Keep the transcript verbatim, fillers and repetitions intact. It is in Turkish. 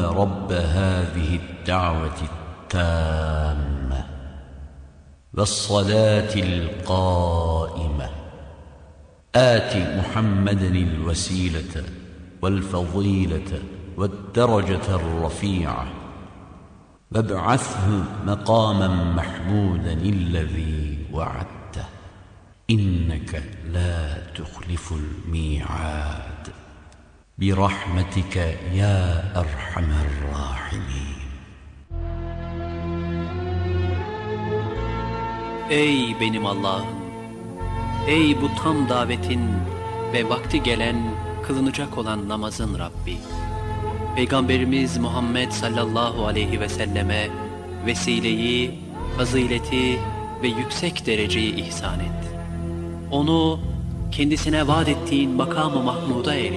رب هذه الدعوة التامة والصلاة القائمة آت محمدا الوسيلة والفضيلة والدرجة الرفيعة وابعثه مقاما محمودا الذي وعدته إنك لا تخلف الميعاد برحمتك يا أرحم الراحمين. Ey benim Allah'ım! Ey bu tam davetin ve vakti gelen, kılınacak olan namazın Rabbi! Peygamberimiz Muhammed sallallahu aleyhi ve selleme vesileyi, fazileti ve yüksek dereceyi ihsan et. Onu kendisine vaat ettiğin makamı mahmuda eyle.